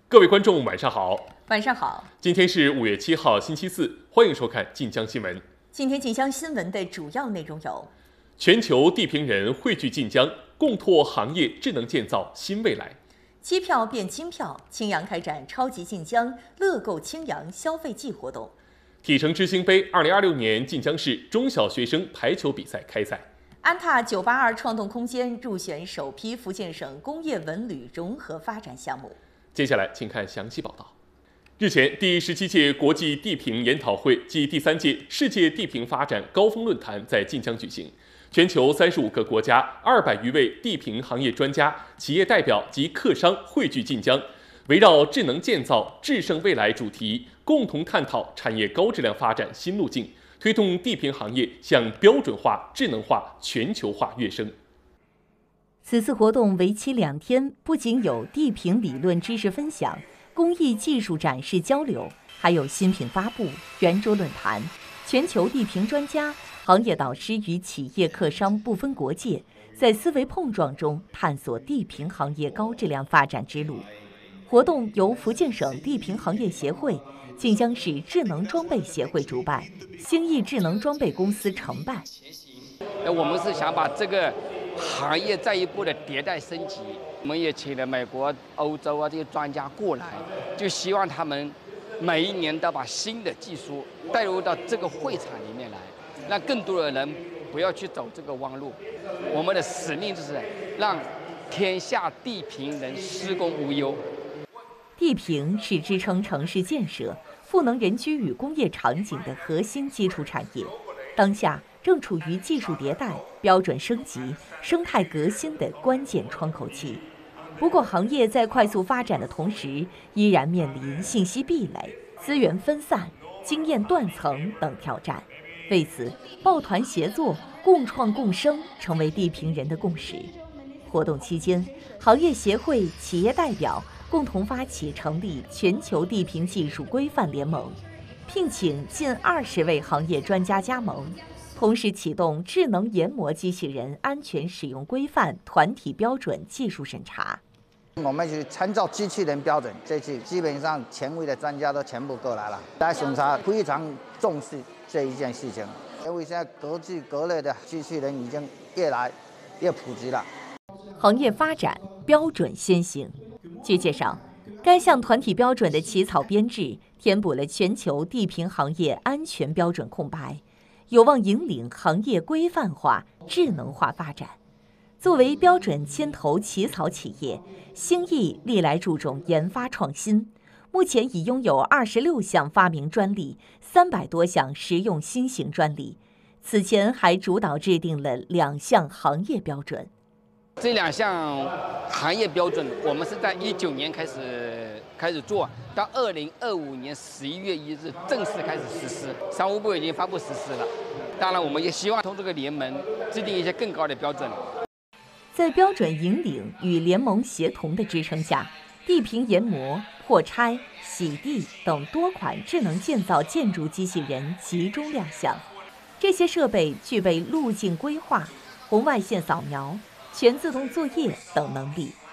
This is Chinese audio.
各位观众，晚上好。 晚上好。 今天是5月7号，星期四，欢迎收看晋江新闻。 今天晋江新闻的主要内容有： 全球地平人汇聚晋江，共拓行业智能建造新未来； 机票变金票，青阳开展超级晋江乐购青阳消费季活动； 体城之星杯2026年晋江市中小学生排球比赛开赛； 安踏982创动空间入选首批福建省工业文旅融合发展项目。 接下来，请看详细报道。日前，第17届国际地平研讨会暨第3届世界地平发展高峰论坛在晋江举行。全球35个国家200余位地平行业专家、企业代表及客商汇聚晋江，围绕智能建造、制胜未来主题，共同探讨产业高质量发展新路径，推动地平行业向标准化、智能化、全球化跃升。 此次活动为期2天，不仅有地平理论知识分享、工艺技术展示交流，还有新品发布、圆桌论坛，全球地平专家、行业导师与企业客商不分国界，在思维碰撞中探索地平行业高质量发展之路。活动由福建省地平行业协会、晋江市智能装备协会主办，兴义智能装备公司承办。 我们是想把这个行业再一步的迭代升级，我们也请了美国、欧洲这些专家过来，就希望他们每一年都把新的技术带入到这个会场里面来，让更多的人不要去走这个弯路。我们的使命就是让天下地平人施工无忧。 地平是支撑城市建设、赋能人居与工业场景的核心基础产业，当下正处于技术迭代、标准升级、生态革新的关键窗口期。不过，行业在快速发展的同时，依然面临信息壁垒、资源分散、经验断层等挑战。为此，抱团协作、共创共生成为地平人的共识。活动期间，行业协会、企业代表共同发起成立全球地平技术规范联盟，聘请近20位行业专家加盟。同时启动智能研磨机器人安全使用规范团体标准技术审查。 我们去参照机器人标准，这次基本上权威的专家都全部过来了，来审查，非常重视这一件事情。因为现在各具各类的机器人已经越来越普及了。 行业发展标准先行。据介绍，该项团体标准的起草编制填补了全球地平行业安全标准空白，有望引领行业规范化、智能化发展。作为标准牵头起草企业，兴义历来注重研发创新，目前已拥有26项发明专利，300多项实用新型专利。此前还主导制定了2项行业标准。 这2项行业标准，我们是在19年开始做，到2025年11月1日正式开始实施。商务部已经发布实施了。当然，我们也希望通过这个联盟制定一些更高的标准。 在标准引领与联盟协同的支撑下，地平研磨、破拆、洗地等多款智能建造建筑机器人集中亮相。这些设备具备路径规划、红外线扫描、全自动作业等能力，